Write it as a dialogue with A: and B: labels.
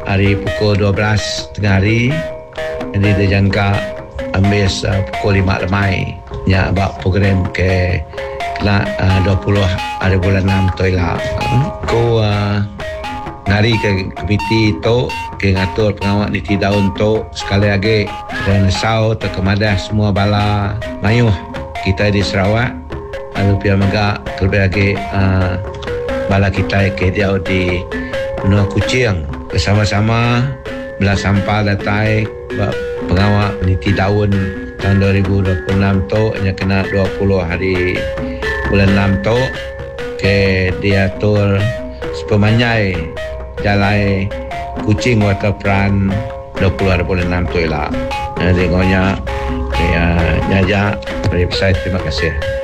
A: hari pukul 12 tengah hari. Jadi dia jangka ambil pukul 5 lemai nya abak program ke 20 hari bulan 6 tu lah. Ko ngari ke komiti tu ke ngatur pengawal niti daun tu sekali lagi dan sau tu kemadah semua bala mayuh kita di Sarawak lalu pihak megak terlebih lagi bala kita ke dia di Benua Kuching bersama-sama belah sampah datai pengawal niti daun tahun 2026 tu hanya kena 20 hari bulan 6 tu ke diatur sepemanyai jalai Kuching Waterfront 20 hari bulan 6 tu lah. Jadi ngonya nyajak dari website. Terima kasih.